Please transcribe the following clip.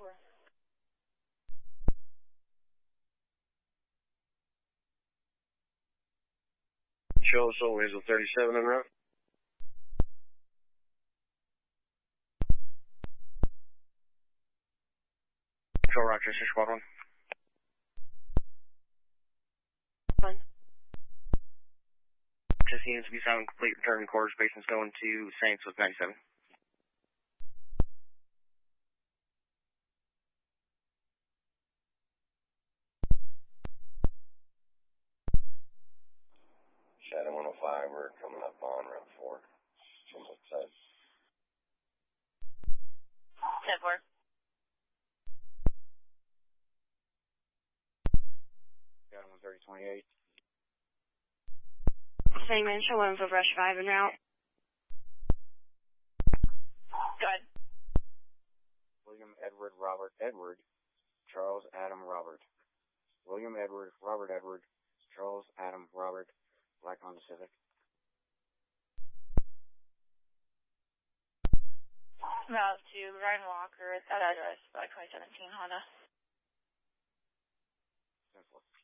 Show Soul Hazel 37 en route. Control Rochester Squad 1. 1. Just seems to be sound complete return quarter space going to Saints with 97. Shadow 105, we're coming up on Route 4. From the side. 10-4. Shadow 130-28. Same man, show 1 for Rush 5 en route. Go ahead. William Edward Robert Edward Charles Adam Robert. William Edward Robert Edward Charles Adam Robert. Black Honda Civic. Route to Ryan Walker at that address, by 2017 Honda. 10-4.